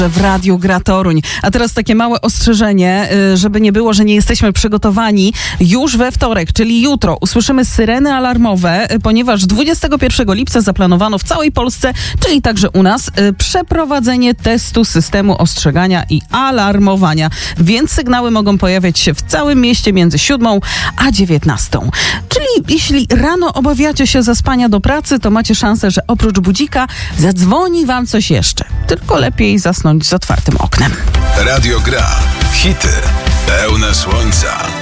W Radiu Gra Toruń. A teraz takie małe ostrzeżenie, żeby nie było, że nie jesteśmy przygotowani. Już we wtorek, czyli jutro, usłyszymy syreny alarmowe, ponieważ 21 lipca zaplanowano w całej Polsce, czyli także u nas, przeprowadzenie testu systemu ostrzegania i alarmowania. Więc sygnały mogą pojawiać się w całym mieście między 7 a 19. Czyli jeśli rano obawiacie się zaspania do pracy, to macie szansę, że oprócz budzika zadzwoni wam coś jeszcze. Tylko lepiej zasnąć z otwartym oknem. Radio Gra. Hity pełne słońca.